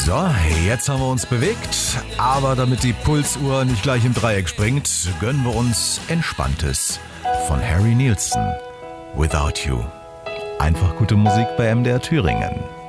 So, jetzt haben wir uns bewegt, aber damit die Pulsuhr nicht gleich im Dreieck springt, gönnen wir uns Entspanntes von Harry Nilsson. Without You. Einfach gute Musik bei MDR Thüringen.